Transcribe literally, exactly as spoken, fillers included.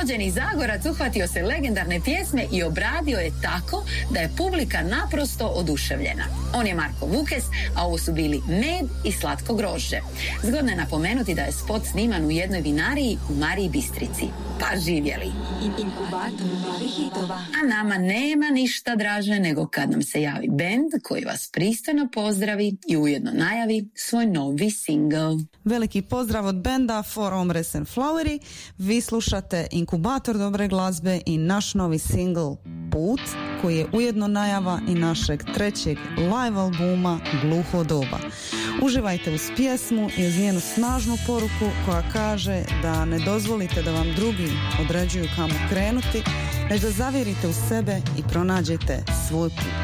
Rođeni Zagorac uhvatio se legendarne pjesme i obradio je tako da je publika naprosto oduševljena. On je Marko Vukes, a ovo su bili Med i slatko grožđe. Zgodno je napomenuti da je spot sniman u jednoj vinariji u Mariji Bistrici. Pa živjeli. A nama nema ništa draže nego kad nam se javi bend koji vas pristojno pozdravi i ujedno najavi svoj novi single. Veliki pozdrav od benda For Omres and Flowery. Vi slušate Inkubator dobre glazbe i naš novi single Put, koji je ujedno najava i našeg trećeg live albuma Gluho doba. Uživajte uz pjesmu i uz njenu snažnu poruku koja kaže da ne dozvolite da vam drugi određuju kamo krenuti, već da zavjerite u sebe i pronađete svoj put.